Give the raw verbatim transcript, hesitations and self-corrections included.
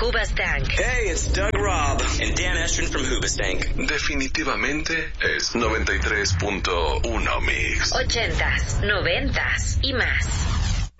Hoobastank. Hey, it's Doug Robb and Dan Estrin from Hoobastank. Definitivamente es noventa y tres punto uno Mix. Ochentas, noventas y más.